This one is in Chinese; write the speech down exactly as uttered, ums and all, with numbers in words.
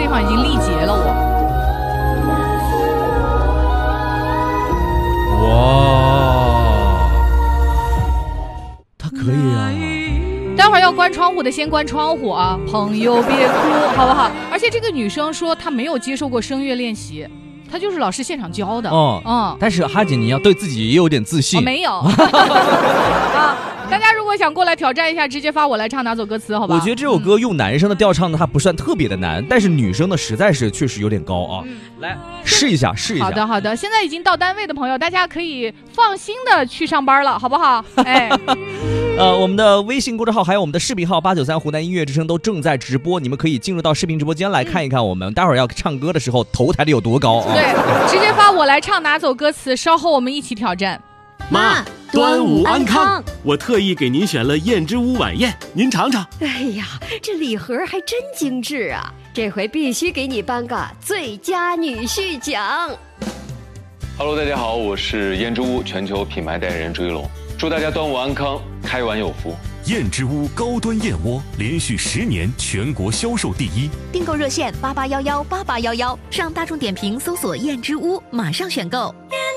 方已经力竭了我。 哇，他可以啊！ 待会儿要关窗户的先关窗户啊，朋友别哭，好不好？而且这个女生说她没有接受过声乐练习，她就是老师现场教的。 哦，嗯，但是哈姐你要对自己也有点自信。 哦、没有啊。大家如果想过来挑战一下，直接发我来唱哪首歌词，好吧？ 我觉得这首歌用男生的调唱的，它不算特别的难，但是女生的实在是确实有点高啊。嗯、来试一下，试一下。 好的，好的。现在已经到单位的朋友，大家可以放心的去上班了，好不好？哎， 呃，我们的微信公众号还有我们的视频号八九三湖南音乐之声都正在直播，你们可以进入到视频直播间来看一看我们。待会儿要唱歌的时候，头抬的有多高啊？ 对，直接发我来唱哪首歌词，稍后我们一起挑战。 妈，端午安康！我特意给您选了燕之屋晚宴，您尝尝。 哎呀，这礼盒还真精致啊！这回必须给你颁个最佳女婿奖。 Hello， 大家好，我是燕之屋全球品牌代言人朱一龙，祝大家端午安康，开碗有福。 燕之屋高端燕窝连续十年全国销售第一， 订购热线八八幺幺八八幺幺，上大众点评搜索燕之屋，马上选购。